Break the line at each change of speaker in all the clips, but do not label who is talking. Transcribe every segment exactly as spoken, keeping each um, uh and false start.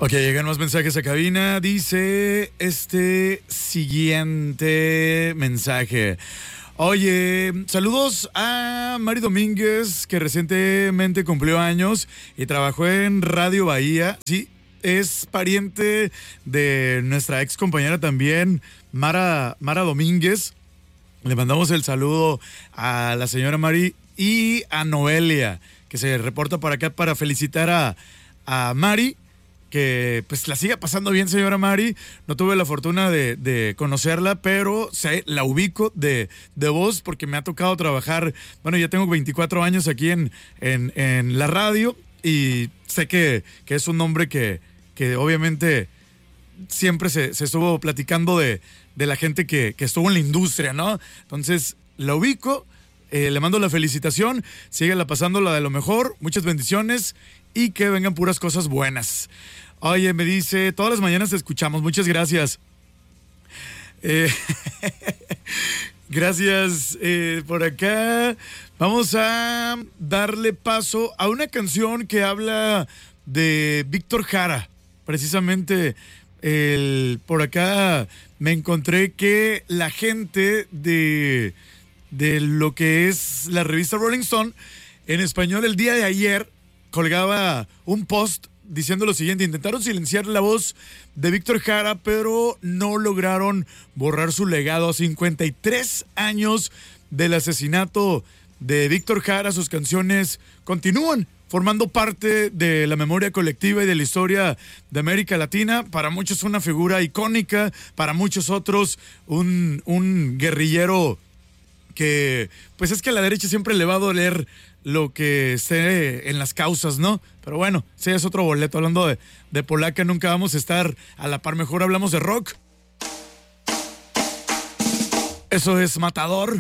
Ok, llegan más mensajes a cabina. Dice este siguiente mensaje. Oye, saludos a Mari Domínguez, que recientemente cumplió años y trabajó en Radio Bahía. Sí, es pariente de nuestra ex compañera también, Mara, Mara Domínguez. Le mandamos el saludo a la señora Mari y a Noelia, que se reporta por acá para felicitar a, a Mari. Que pues la siga pasando bien, señora Mari. No tuve la fortuna de, de conocerla, pero sé, la ubico de, de voz porque me ha tocado trabajar. Bueno, ya tengo veinticuatro años aquí en, en, en la radio y sé que, que es un hombre que, que obviamente siempre se, se estuvo platicando de, de la gente que, que estuvo en la industria, ¿no? Entonces, la ubico, eh, le mando la felicitación, síguela pasándola de lo mejor, muchas bendiciones y que vengan puras cosas buenas. Oye, me dice, todas las mañanas te escuchamos, muchas gracias. Eh, gracias eh, por acá. Vamos a darle paso a una canción que habla de Víctor Jara. Precisamente el, por acá me encontré que la gente de, de lo que es la revista Rolling Stone, en español el día de ayer, colgaba un post diciendo lo siguiente: intentaron silenciar la voz de Víctor Jara, pero no lograron borrar su legado. A cincuenta y tres años del asesinato de Víctor Jara, sus canciones continúan formando parte de la memoria colectiva y de la historia de América Latina. Para muchos una figura icónica, para muchos otros un, un guerrillero que, pues es que a la derecha siempre le va a doler lo que esté en las causas, ¿no? Pero bueno, sí, es otro boleto. Hablando de, de Polaca, nunca vamos a estar a la par. Mejor hablamos de rock. Eso es Matador.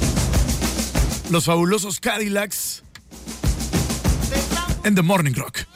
Los fabulosos Cadillacs en The Morning Rock.